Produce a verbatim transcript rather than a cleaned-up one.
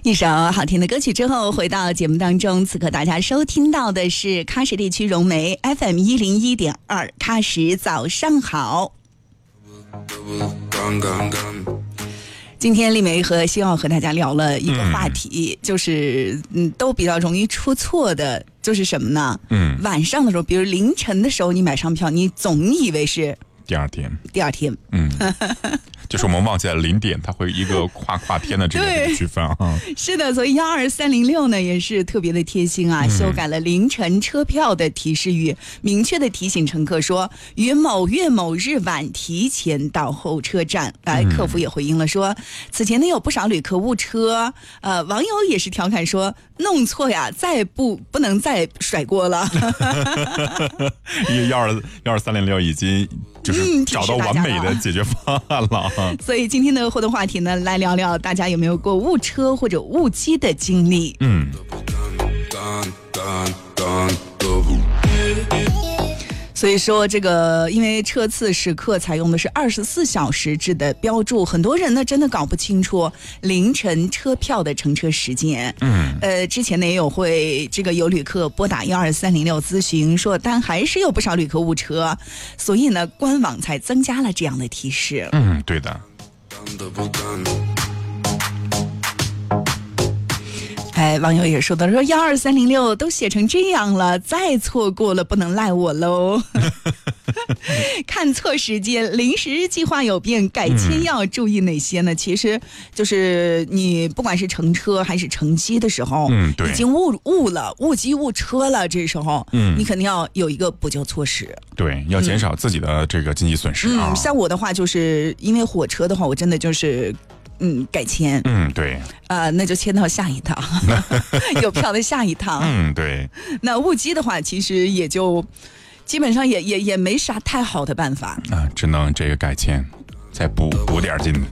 一首好听的歌曲之后，回到节目当中，此刻大家收听到的是喀什地区融媒 F M 一零一点二，喀什早上好。今天丽梅和希望和大家聊了一个话题，嗯、就是嗯，都比较容易出错的，就是什么呢？嗯，晚上的时候，比如凌晨的时候，你买上票，你总以为是第二天， 第二天， 嗯。就是我们忘记了零点，它会一个跨跨天的这个区分啊。 是的，所以幺二三零六呢也是特别的贴心啊，嗯、修改了凌晨车票的提示语，明确的提醒乘客说，于某月某日晚提前到候车站。来，客服也回应了说，嗯、此前呢有不少旅客误车，呃，网友也是调侃说，弄错呀，再不不能再甩锅了。 因为幺二幺二三零六已经就是找到完美的解决方案了。 嗯、所以今天的互动话题呢，来聊聊大家有没有过误车或者误机的经历。嗯。所以说这个因为车次时刻采用的是二十四小时制的标注，很多人呢真的搞不清楚凌晨车票的乘车时间。嗯，呃，之前呢也有会这个有旅客拨打幺二三零六咨询说，但还是有不少旅客误车，所以呢官网才增加了这样的提示。 嗯，对的。 哎，网友也说到说幺二三零六都写成这样了，再错过了不能赖我喽。看错时间，临时计划有变，改签要注意哪些呢？嗯、其实就是你不管是乘车还是乘机的时候，嗯，对，已经误误了、误机误车了，这时候，嗯，你肯定要有一个补救措施。 对，要减少自己的这个经济损失啊。 嗯，像我的话，就是因为火车的话，我真的就是。嗯，改签。 嗯，对。 呃，那就签到下一趟，有票的下一趟。 嗯，对。 那误机的话，其实也就基本上也也也没啥太好的办法啊，只能这个改签，再补补点劲。